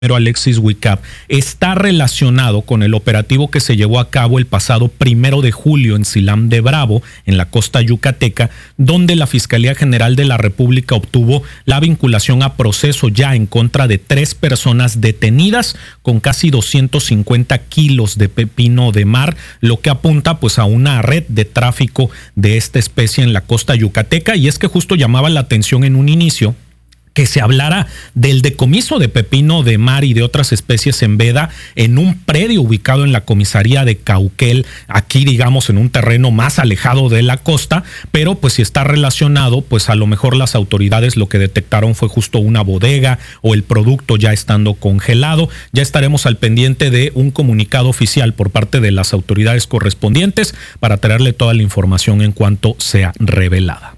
Alexis Wicap, está relacionado con el operativo que se llevó a cabo el pasado 1 de julio en Silam de Bravo, en la costa yucateca, donde la Fiscalía General de la República obtuvo la vinculación a proceso ya en contra de 3 personas detenidas con casi 250 kilos de pepino de mar, lo que apunta pues a una red de tráfico de esta especie en la costa yucateca. Y es que justo llamaba la atención en un inicio que se hablara del decomiso de pepino de mar y de otras especies en veda en un predio ubicado en la comisaría de Cauquel, aquí digamos en un terreno más alejado de la costa, pero pues si está relacionado, pues a lo mejor las autoridades lo que detectaron fue justo una bodega o el producto ya estando congelado. Ya estaremos al pendiente de un comunicado oficial por parte de las autoridades correspondientes para traerle toda la información en cuanto sea revelada.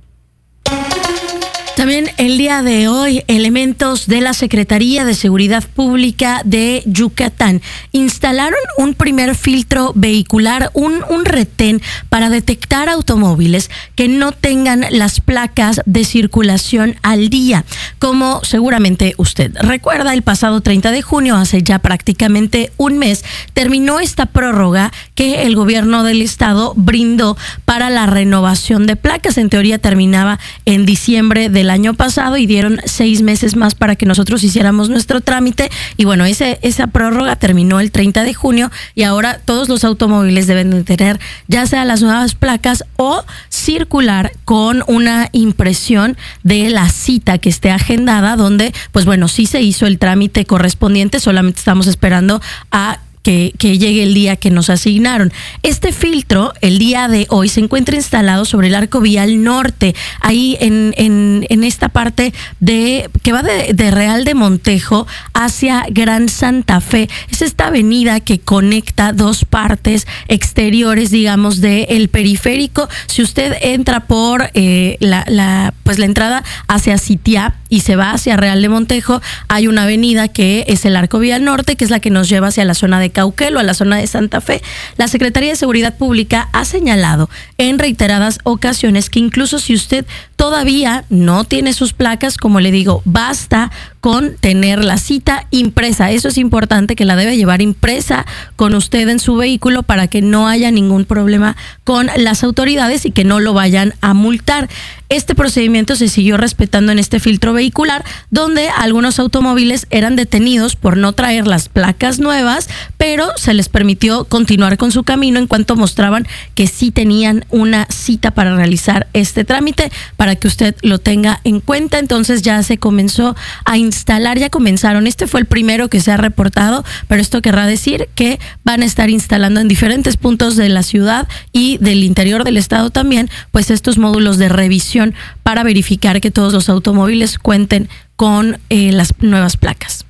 También el día de hoy, elementos de la Secretaría de Seguridad Pública de Yucatán instalaron un primer filtro vehicular, un retén para detectar automóviles que no tengan las placas de circulación al día. Como seguramente usted recuerda, el pasado 30 de junio, hace ya prácticamente un mes, terminó esta prórroga que el gobierno del estado brindó para la renovación de placas. En teoría terminaba en diciembre del año pasado y dieron 6 meses más para que nosotros hiciéramos nuestro trámite. Y bueno, esa prórroga terminó el 30 de junio y ahora todos los automóviles deben de tener ya sea las nuevas placas o circular con una impresión de la cita que esté agendada, donde pues bueno, sí se hizo el trámite correspondiente, solamente estamos esperando a que llegue el día que nos asignaron. Este filtro, el día de hoy, se encuentra instalado sobre el arco vial norte, ahí en esta parte que va de Real de Montejo hacia Gran Santa Fe. Es esta avenida que conecta 2 partes exteriores, digamos, del periférico. Si usted entra por la entrada hacia Sitiá y se va hacia Real de Montejo, hay una avenida que es el arco vial norte, que es la que nos lleva hacia la zona de Cauquel o a la zona de Santa Fe. La Secretaría de Seguridad Pública ha señalado en reiteradas ocasiones que incluso si usted todavía no tiene sus placas, como le digo, basta con tener la cita impresa. Eso es importante, que la debe llevar impresa con usted en su vehículo para que no haya ningún problema con las autoridades y que no lo vayan a multar. Este procedimiento se siguió respetando en este filtro vehicular, donde algunos automóviles eran detenidos por no traer las placas nuevas, pero se les permitió continuar con su camino en cuanto mostraban que sí tenían una cita para realizar este trámite, para que usted lo tenga en cuenta. Entonces ya se comenzó a instalar, ya comenzaron. Este fue el primero que se ha reportado, pero esto querrá decir que van a estar instalando en diferentes puntos de la ciudad y del interior del estado también, pues estos módulos de revisión para verificar que todos los automóviles cuenten con las nuevas placas.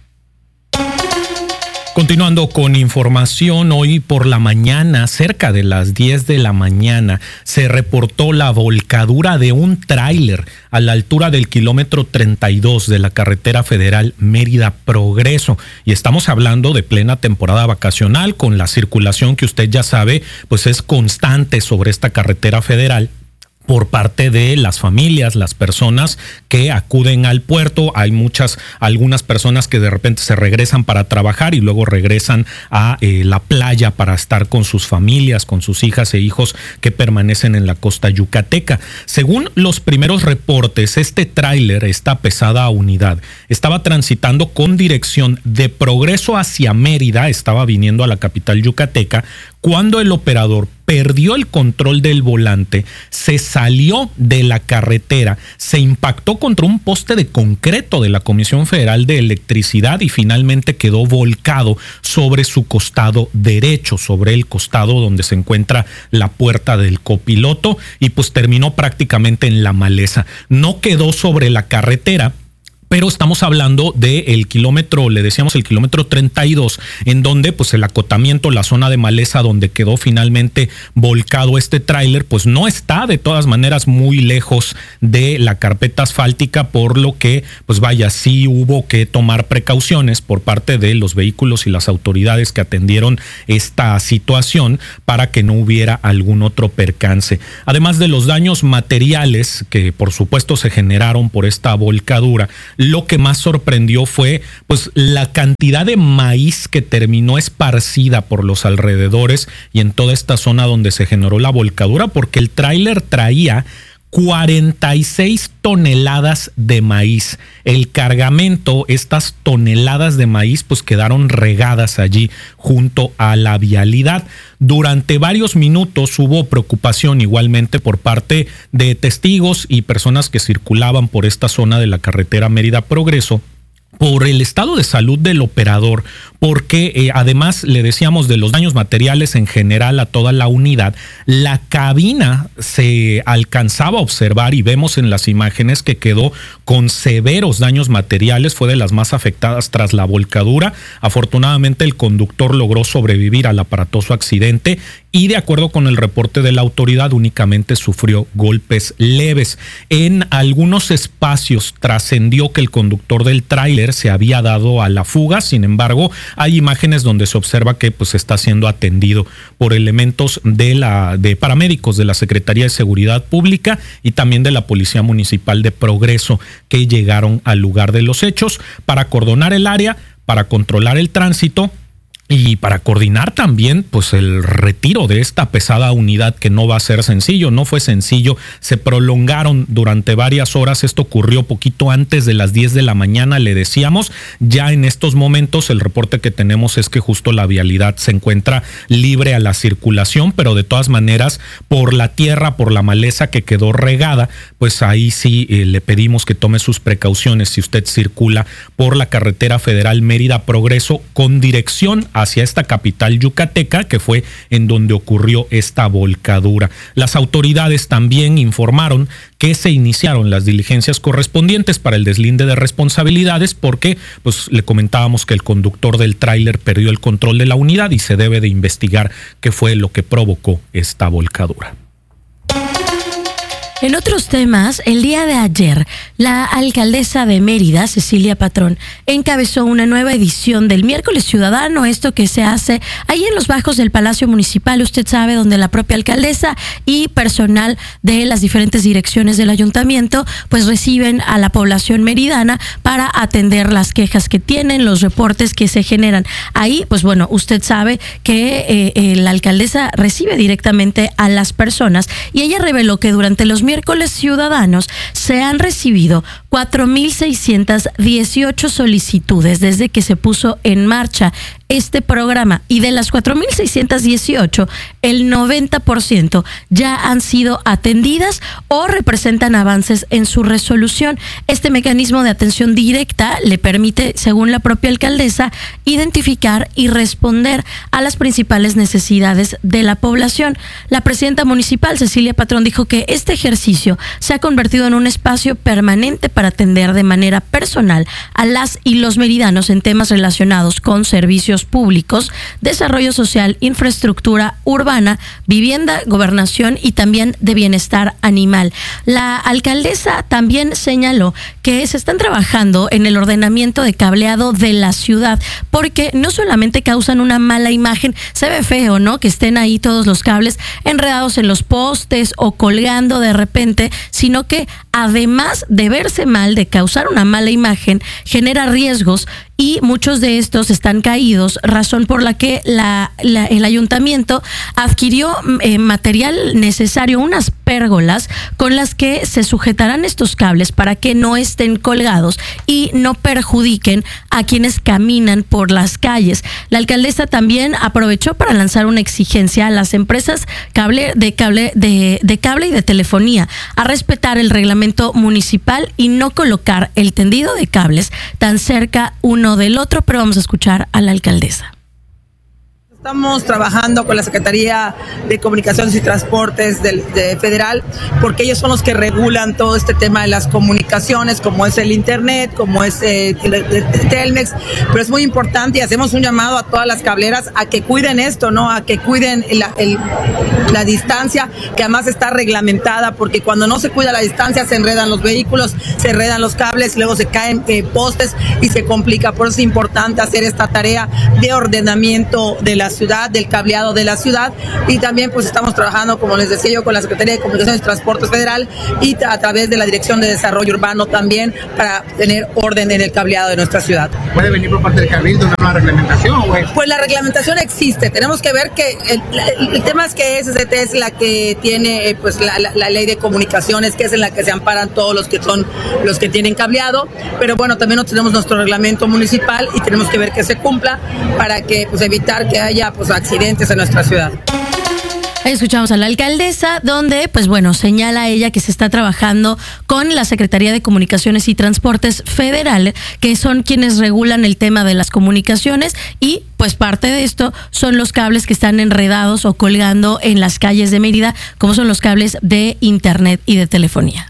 Continuando con información, hoy por la mañana, cerca de las 10 de la mañana, se reportó la volcadura de un tráiler a la altura del kilómetro 32 de la carretera federal Mérida-Progreso. Y estamos hablando de plena temporada vacacional, con la circulación que usted ya sabe, pues es constante sobre esta carretera federal por parte de las familias, las personas que acuden al puerto. Hay algunas personas que de repente se regresan para trabajar y luego regresan a la playa para estar con sus familias, con sus hijas e hijos que permanecen en la costa yucateca. Según los primeros reportes, este tráiler, esta pesada unidad, estaba transitando con dirección de Progreso hacia Mérida, estaba viniendo a la capital yucateca, cuando el operador perdió el control del volante, se salió de la carretera, se impactó contra un poste de concreto de la Comisión Federal de Electricidad y finalmente quedó volcado sobre su costado derecho, sobre el costado donde se encuentra la puerta del copiloto, y pues terminó prácticamente en la maleza. No quedó sobre la carretera, pero estamos hablando del kilómetro, le decíamos el kilómetro 32, en donde pues el acotamiento, la zona de maleza donde quedó finalmente volcado este tráiler, pues no está de todas maneras muy lejos de la carpeta asfáltica, por lo que pues vaya, sí hubo que tomar precauciones por parte de los vehículos y las autoridades que atendieron esta situación para que no hubiera algún otro percance. Además de los daños materiales que por supuesto se generaron por esta volcadura, lo que más sorprendió fue pues la cantidad de maíz que terminó esparcida por los alrededores y en toda esta zona donde se generó la volcadura, porque el tráiler traía 46 toneladas de maíz. El cargamento, estas toneladas de maíz, pues quedaron regadas allí junto a la vialidad. Durante varios minutos hubo preocupación igualmente por parte de testigos y personas que circulaban por esta zona de la carretera Mérida Progreso por el estado de salud del operador, porque además le decíamos de los daños materiales en general a toda la unidad. La cabina se alcanzaba a observar y vemos en las imágenes que quedó con severos daños materiales, fue de las más afectadas tras la volcadura. Afortunadamente el conductor logró sobrevivir al aparatoso accidente y de acuerdo con el reporte de la autoridad únicamente sufrió golpes leves. En algunos espacios trascendió que el conductor del tráiler se había dado a la fuga, sin embargo hay imágenes donde se observa que pues está siendo atendido por elementos de paramédicos de la Secretaría de Seguridad Pública y también de la Policía Municipal de Progreso, que llegaron al lugar de los hechos para acordonar el área, para controlar el tránsito y para coordinar también pues el retiro de esta pesada unidad, que no va a ser sencillo, no fue sencillo, se prolongaron durante varias horas. Esto ocurrió poquito antes de las 10 de la mañana, le decíamos. Ya en estos momentos el reporte que tenemos es que justo la vialidad se encuentra libre a la circulación, pero de todas maneras por la tierra, por la maleza que quedó regada, pues ahí sí le pedimos que tome sus precauciones si usted circula por la carretera federal Mérida Progreso con dirección hacia esta capital yucateca, que fue en donde ocurrió esta volcadura. Las autoridades también informaron que se iniciaron las diligencias correspondientes para el deslinde de responsabilidades, porque pues le comentábamos que el conductor del tráiler perdió el control de la unidad y se debe de investigar qué fue lo que provocó esta volcadura. En otros temas, el día de ayer, la alcaldesa de Mérida, Cecilia Patrón, encabezó una nueva edición del Miércoles Ciudadano, esto que se hace ahí en los bajos del Palacio Municipal, usted sabe, donde la propia alcaldesa y personal de las diferentes direcciones del ayuntamiento pues reciben a la población meridana para atender las quejas que tienen, los reportes que se generan. Ahí, pues bueno, usted sabe que la alcaldesa recibe directamente a las personas y ella reveló que durante los Miércoles Ciudadanos se han recibido 4,618 solicitudes desde que se puso en marcha este programa, y de las 4,618, el 90% ya han sido atendidas o representan avances en su resolución. Este mecanismo de atención directa le permite, según la propia alcaldesa, identificar y responder a las principales necesidades de la población. La presidenta municipal, Cecilia Patrón, dijo que este ejercicio se ha convertido en un espacio permanente para atender de manera personal a las y los meridanos en temas relacionados con servicios públicos, desarrollo social, infraestructura urbana, vivienda, gobernación y también de bienestar animal. La alcaldesa también señaló que se están trabajando en el ordenamiento de cableado de la ciudad, porque no solamente causan una mala imagen, se ve feo, ¿no?, que estén ahí todos los cables enredados en los postes o colgando de repente, sino que además de verse mal, de causar una mala imagen, genera riesgos y muchos de estos están caídos, razón por la que el ayuntamiento adquirió material necesario, unas pérgolas con las que se sujetarán estos cables para que no estén colgados y no perjudiquen a quienes caminan por las calles. La alcaldesa también aprovechó para lanzar una exigencia a las empresas de cable y de telefonía a respetar el reglamento municipal y no colocar el tendido de cables tan cerca uno del otro, pero vamos a escuchar a la alcaldesa. Estamos trabajando con la Secretaría de Comunicaciones y Transportes de Federal, porque ellos son los que regulan todo este tema de las comunicaciones, como es el internet, como es Telmex, pero es muy importante y hacemos un llamado a todas las cableras a que cuiden esto, ¿no? A que cuiden la distancia, que además está reglamentada, porque cuando no se cuida la distancia se enredan los vehículos, se enredan los cables, luego se caen postes y se complica. Por eso es importante hacer esta tarea de ordenamiento de las ciudad, del cableado de la ciudad, y también pues estamos trabajando, como les decía yo, con la Secretaría de Comunicaciones y Transportes Federal y a través de la Dirección de Desarrollo Urbano también para tener orden en el cableado de nuestra ciudad. ¿Puede venir por parte del Cabildo una nueva reglamentación? Pues la reglamentación existe, tenemos que ver que el tema es que SCT es la que tiene pues la ley de comunicaciones, que es en la que se amparan todos los que tienen cableado, pero bueno, también tenemos nuestro reglamento municipal y tenemos que ver que se cumpla para que pues evitar que haya pues accidentes en nuestra ciudad. Escuchamos a la alcaldesa, donde, pues bueno, señala ella que se está trabajando con la Secretaría de Comunicaciones y Transportes Federal, que son quienes regulan el tema de las comunicaciones, y pues parte de esto son los cables que están enredados o colgando en las calles de Mérida, como son los cables de internet y de telefonía.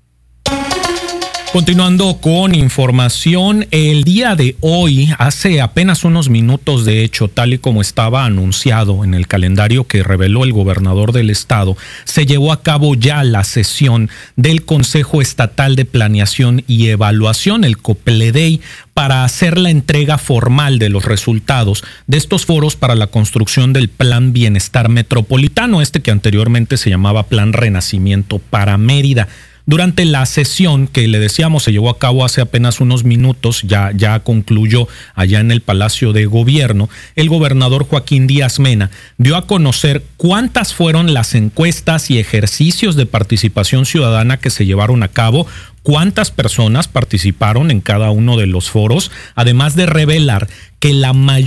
Continuando con información, el día de hoy, hace apenas unos minutos de hecho, tal y como estaba anunciado en el calendario que reveló el gobernador del estado, se llevó a cabo ya la sesión del Consejo Estatal de Planeación y Evaluación, el COPLEDEI, para hacer la entrega formal de los resultados de estos foros para la construcción del Plan Bienestar Metropolitano, que anteriormente se llamaba Plan Renacimiento para Mérida. Durante la sesión que le decíamos se llevó a cabo hace apenas unos minutos, ya concluyó allá en el Palacio de Gobierno, el gobernador Joaquín Díaz Mena dio a conocer cuántas fueron las encuestas y ejercicios de participación ciudadana que se llevaron a cabo, cuántas personas participaron en cada uno de los foros, además de revelar que la mayoría